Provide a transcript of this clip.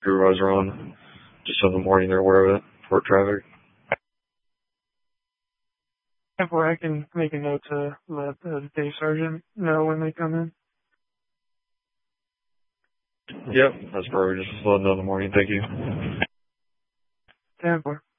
supervisor on, just so in the morning they're aware of it for traffic. Before I can make a note to let the day sergeant know when they come in. Yep, that's perfect. Just let them know in the morning. Thank you. 10-4.